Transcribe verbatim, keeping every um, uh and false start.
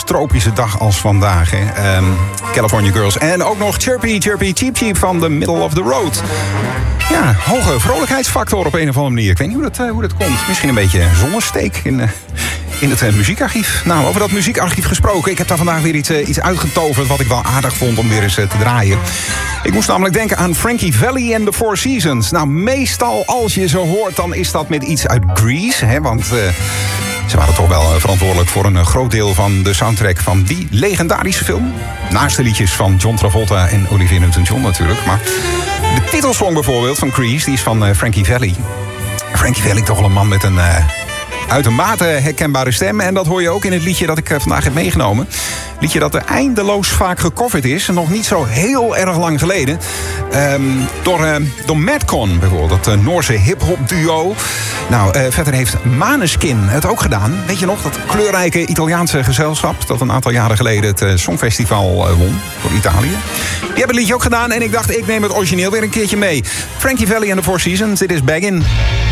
tropische dag als vandaag. Hè. Um, California Girls. En ook nog Chirpy Chirpy Cheep Cheep van The Middle of the Road. Ja, hoge vrolijkheidsfactor op een of andere manier. Ik weet niet hoe dat, uh, hoe dat komt. Misschien een beetje zonnesteek in... Uh, In het uh, muziekarchief. Nou, over dat muziekarchief gesproken. Ik heb daar vandaag weer iets, uh, iets uitgetoverd wat ik wel aardig vond om weer eens uh, te draaien. Ik moest namelijk denken aan Frankie Valli and the Four Seasons. Nou, meestal als je ze hoort, dan is dat met iets uit Grease. Hè, want uh, ze waren toch wel uh, verantwoordelijk voor een uh, groot deel van de soundtrack van die legendarische film. Naast de liedjes van John Travolta en Olivia Newton-John natuurlijk. Maar de titelsong bijvoorbeeld van Grease, die is van uh, Frankie Valli. Frankie Valli, toch wel een man met een... Uh, uitermate herkenbare stem. En dat hoor je ook in het liedje dat ik vandaag heb meegenomen. Liedje dat er eindeloos vaak gecoverd is. Nog niet zo heel erg lang geleden. Um, door, uh, door Madcon bijvoorbeeld. Dat uh, Noorse hip-hop duo. Nou, uh, verder heeft Maneskin het ook gedaan. Weet je nog, dat kleurrijke Italiaanse gezelschap dat een aantal jaren geleden het uh, Songfestival uh, won voor Italië. Die hebben het liedje ook gedaan. En ik dacht, ik neem het origineel weer een keertje mee. Frankie Valli and the Four Seasons. Dit is Baggin'.